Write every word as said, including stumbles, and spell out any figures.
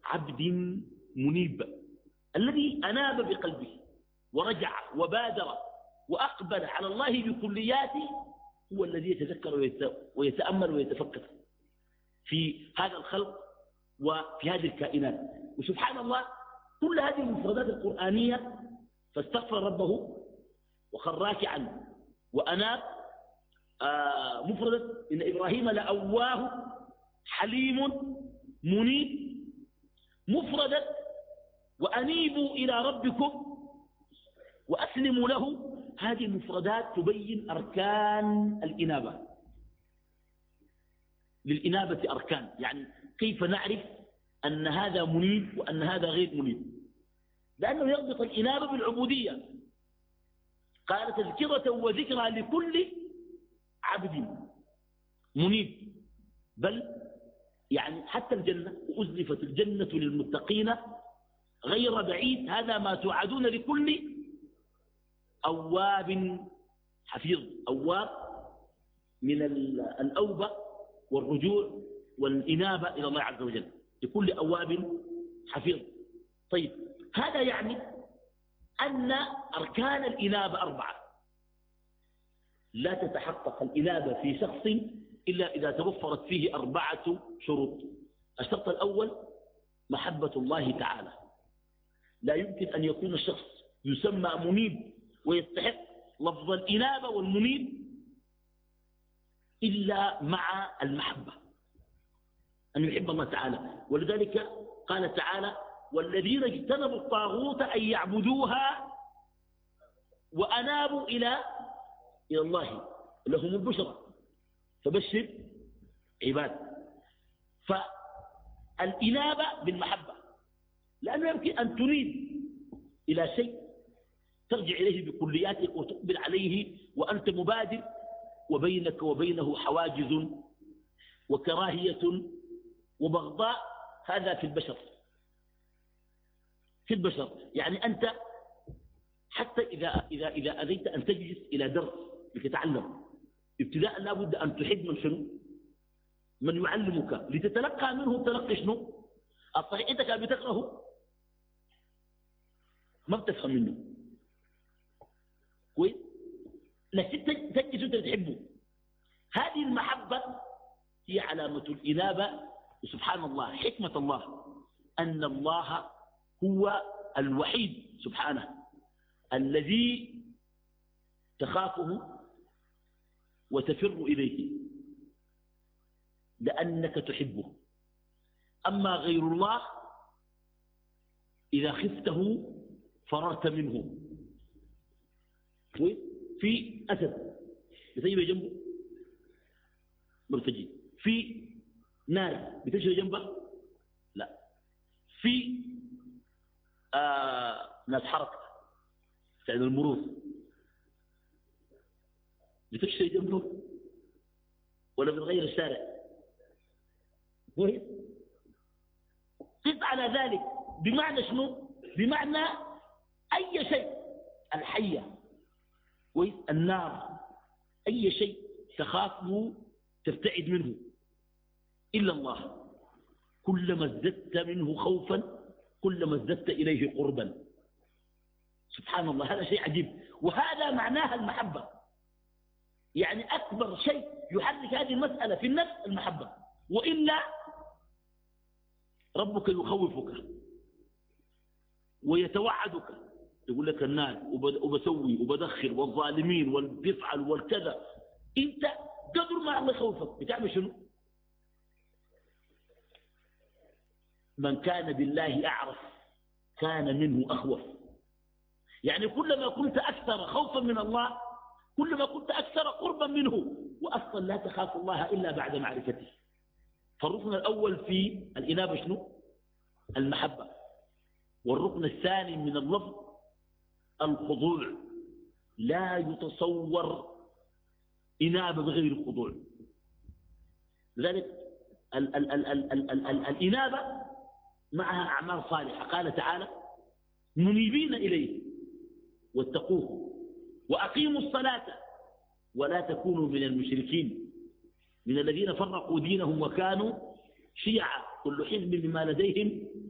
عبد منيب الذي أناب بقلبه ورجع وبادر وأقبل على الله بكلياته، هو الذي يتذكر ويتأمل ويتفكر في هذا الخلق وفي هذه الكائنات. وسبحان الله كل هذه المفردات القرآنية، فاستغفر ربه وخر راكعا وأناب، آه مفردة إن إبراهيم لأواه حليم منيب، مفردة وأنيبوا إلى ربكم وأسلموا له. هذه المفردات تبين أركان الإنابة. للإنابة أركان، يعني كيف نعرف أن هذا منيب وأن هذا غير منيب، لأنه يربط الإنابة بالعبودية. قال تذكرة وذكرى لكل عبد منيب. بل يعني حتى الجنة، وأزلفت الجنة للمتقين غير بعيد، هذا ما توعدون لكل أواب حفيظ. أواب من الأوبة والرجوع والإنابة إلى الله عز وجل، لكل أواب حفيظ. طيب هذا يعني أن أركان الإنابة أربعة، لا تتحقق الإنابة في شخص إلا إذا توفرت فيه أربعة شروط. الشرط الأول محبة الله تعالى. لا يمكن أن يكون الشخص يسمى منيب ويستحق لفظ الإنابة والمنيب إلا مع المحبة، أن يحب الله تعالى. ولذلك قال تعالى والذين اجتنبوا الطاغوت أن يعبدوها وأنابوا إلى إلى الله لهم البشرى فبشر عباد. فالإنابة بالمحبة، لأنه يمكن أن تريد إلى شيء ترجع إليه بكلياتك وتقبل عليه وأنت مبادر، وبينك وبينه حواجز وكراهية وبغضاء. هذا في البشر في البشر يعني أنت حتى إذا, إذا, إذا أذيت أن تجلس إلى درس لتتعلم، ابتداء لا بد أن تحب من شنو؟ من يعلمك لتتلقى منه تلقي شنو؟ الصحيح أنت كان بتكرهه ما بتفهم منه كويس، لكن تجلس أنت تحبه. هذه المحبة هي علامة الإنابة. وسبحان الله حكمة الله أن الله هو الوحيد سبحانه الذي تخافه وتفر إليه لأنك تحبه. أما غير الله إذا خفته فررت منه. في أسد بتجي جنبه مرتجي، في نار بتجي جنبه لا، في آه ناس حركة سعيد المرور بتشتري جنبه ولا بتغير الشارع. كويس، قف على ذلك بمعنى شنو؟ بمعنى أي شيء، الحية كويس، النار، أي شيء تخافه تبتعد منه إلا الله. كلما ازددت منه خوفا كلما ازددت إليه قربا. سبحان الله، هذا شيء عجيب. وهذا معناها المحبة. يعني أكبر شيء يحرك هذه المسألة في النفس المحبة، وإلا ربك يخوفك ويتوعدك، يقول لك النار وبسوي وبدخل والظالمين والبيفعل والكذا. انت قدر ما الله يخوفك بتعمل شنو؟ من كان بالله أعرف كان منه أخوف. يعني كلما كنت أكثر خوفا من الله كلما كنت أكثر قربا منه. وأصلا لا تخاف الله إلا بعد معرفته. فالركن الأول في الإنابة شنو؟ المحبة. والركن الثاني من اللفظ الخضوع. لا يتصور إنابة بغير الخضوع. لذلك ال ال ال ال ال ال ال الإنابة معها أعمال صالحة. قال تعالى منيبين إليه واتقوه وأقيموا الصلاة ولا تكونوا من المشركين من الذين فرقوا دينهم وكانوا شيعا كل حزب بما لديهم